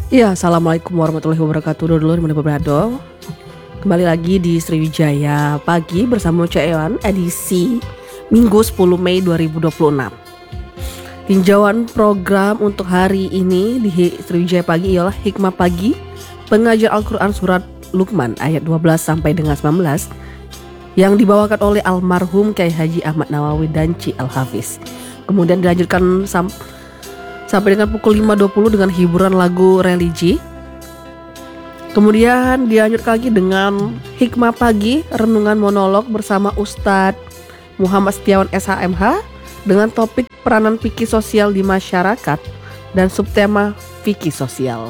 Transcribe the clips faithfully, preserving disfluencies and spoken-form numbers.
Iya, assalamualaikum warahmatullahi wabarakatuh. Dulur mana berado. Kembali lagi di Sriwijaya Pagi bersama Cak Ewan edisi Minggu sepuluh Mei dua ribu dua puluh enam. Tinjauan program untuk hari ini di Sriwijaya Pagi ialah Hikmah Pagi, pengajar Al-Quran Surat Luqman ayat dua belas sampai dengan sembilan belas yang dibawakan oleh almarhum Kyai Haji Ahmad Nawawi dan Ci Al-Hafiz. Kemudian dilanjutkan sampai sampai dengan pukul lima dua puluh dengan hiburan lagu religi. Kemudian dilanjutkan lagi dengan Hikmah Pagi, renungan monolog bersama Ustadz Muhammad Setiawan S H M H dengan topik peranan fikih sosial di masyarakat dan subtema fikih sosial.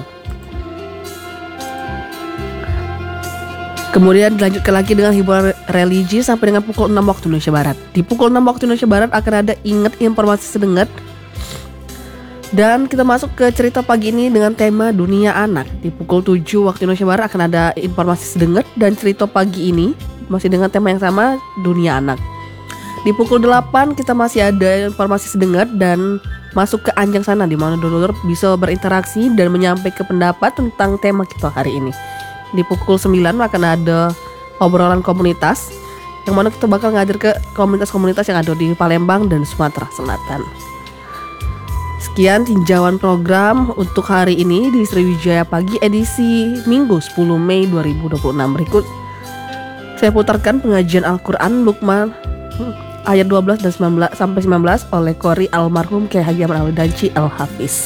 Kemudian dilanjutkan lagi dengan hiburan religi sampai dengan pukul enam waktu Indonesia Barat. Di pukul enam waktu Indonesia Barat akan ada ingat informasi sedengat. Dan kita masuk ke cerita pagi ini dengan tema dunia anak. Di pukul tujuh waktu Indonesia Barat akan ada informasi sedengat dan cerita pagi ini masih dengan tema yang sama, dunia anak. Di pukul delapan kita masih ada informasi sedengat dan masuk ke Anjang Sana di mana dulur bisa berinteraksi dan menyampaikan pendapat tentang tema kita hari ini. Di pukul sembilan akan ada obrolan komunitas yang mana kita bakal ngajar ke komunitas-komunitas yang ada di Palembang dan Sumatera Selatan. Sekian tinjauan program untuk hari ini di Sriwijaya Pagi edisi Minggu sepuluh Mei dua ribu dua puluh enam. Berikut saya putarkan pengajian Al-Quran Luqman ayat dua belas dan sembilan belas sampai sembilan belas oleh Qori almarhum Kyai Haji Ahmad Nawawi dan Ci Al-Hafiz.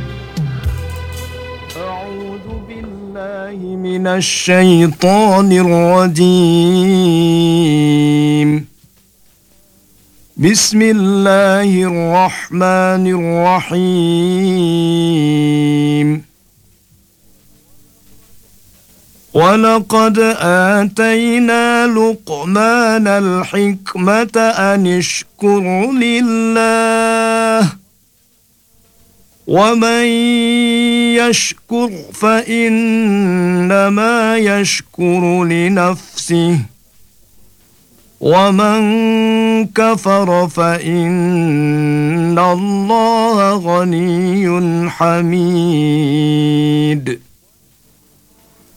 A'udzu billahi minasy syaithanir rajim. Bismillahirrahmanirrahim. Walaqad atayna Luqmanal hikmata an ishkur lillah. Wa man yashkur fa innama yashkuru li nafsihi. وَمَنْ كَفَرَ فَإِنَّ اللَّهَ غَنِيٌّ حَمِيدٌ.